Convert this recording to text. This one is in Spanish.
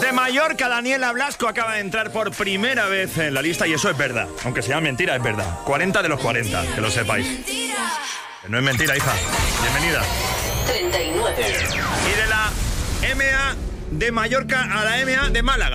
De Mallorca, Daniela Blasco acaba de entrar por primera vez en la lista y eso es verdad. Aunque sea mentira, es verdad. 40 de los 40, que lo sepáis. Que no es mentira, hija. Bienvenida. 39. Y de la MA de Mallorca a la MA de Málaga.